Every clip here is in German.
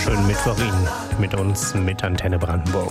wunderschönen Mittwoch Ihnen mit uns, mit Antenne Brandenburg.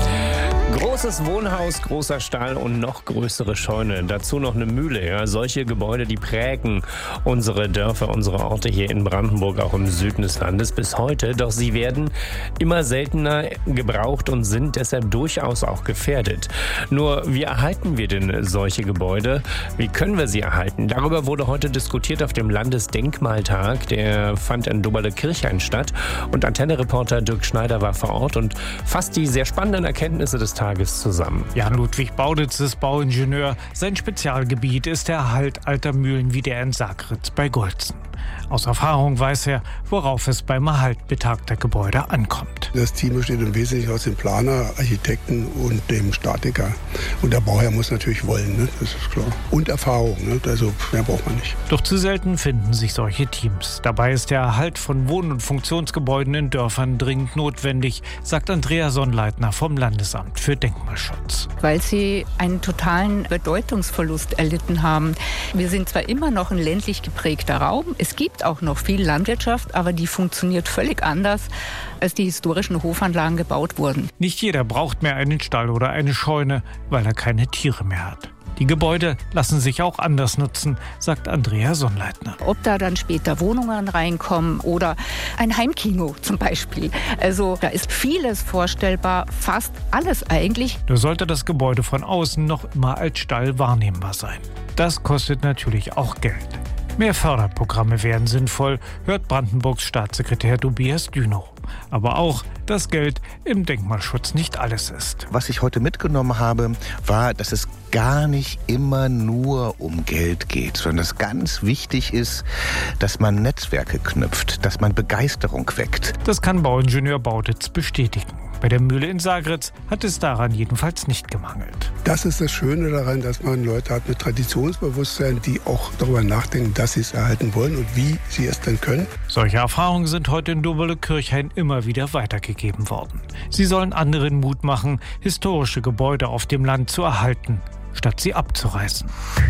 Großes Wohnhaus, großer Stall und noch größere Scheune. Dazu noch eine Mühle. Ja. Solche Gebäude, die prägen unsere Dörfer, unsere Orte hier in Brandenburg, auch im Süden des Landes bis heute. Doch sie werden immer seltener gebraucht und sind deshalb durchaus auch gefährdet. Nur, wie erhalten wir denn solche Gebäude? Wie können wir sie erhalten? Darüber wurde heute diskutiert auf dem Landesdenkmaltag. Der fand in Doberle-Kirchhain statt. Und Antenne-Reporter Dirk Schneider war vor Ort und fasst die sehr spannenden Erkenntnisse des Tages zusammen. Jan-Ludwig Bauditz ist Bauingenieur. Sein Spezialgebiet ist der Erhalt alter Mühlen wie der in Sagritz bei Goltzen. Aus Erfahrung weiß er, worauf es beim Erhalt betagter Gebäude ankommt. Das Team besteht im Wesentlichen aus dem Planer, Architekten und dem Statiker. Und der Bauherr muss natürlich wollen, ne? Das ist klar. Und Erfahrung, ne? Also mehr braucht man nicht. Doch zu selten finden sich solche Teams. Dabei ist der Erhalt von Wohn- und Funktionsgebäuden in Dörfern dringend notwendig, sagt Andrea Sonnleitner vom Landesamt für Denkmalschutz. Weil sie einen totalen Bedeutungsverlust erlitten haben. Wir sind zwar immer noch ein ländlich geprägter Raum, es gibt auch noch viel Landwirtschaft, aber die funktioniert völlig anders, als die historischen Hofanlagen gebaut wurden. Nicht jeder braucht mehr einen Stall oder eine Scheune, weil er keine Tiere mehr hat. Die Gebäude lassen sich auch anders nutzen, sagt Andrea Sonnleitner. Ob da dann später Wohnungen reinkommen oder ein Heimkino zum Beispiel. Also da ist vieles vorstellbar, fast alles eigentlich. Nur sollte das Gebäude von außen noch immer als Stall wahrnehmbar sein. Das kostet natürlich auch Geld. Mehr Förderprogramme wären sinnvoll, hört Brandenburgs Staatssekretär Tobias Dünow. Aber auch, dass Geld im Denkmalschutz nicht alles ist. Was ich heute mitgenommen habe, war, dass es gar nicht immer nur um Geld geht, sondern dass ganz wichtig ist, dass man Netzwerke knüpft, dass man Begeisterung weckt. Das kann Bauingenieur Bauditz bestätigen. Bei der Mühle in Sagritz hat es daran jedenfalls nicht gemangelt. Das ist das Schöne daran, dass man Leute hat mit Traditionsbewusstsein, die auch darüber nachdenken, dass sie es erhalten wollen und wie sie es denn können. Solche Erfahrungen sind heute in Doberle-Kirchhain immer wieder weitergegeben worden. Sie sollen anderen Mut machen, historische Gebäude auf dem Land zu erhalten, statt sie abzureißen.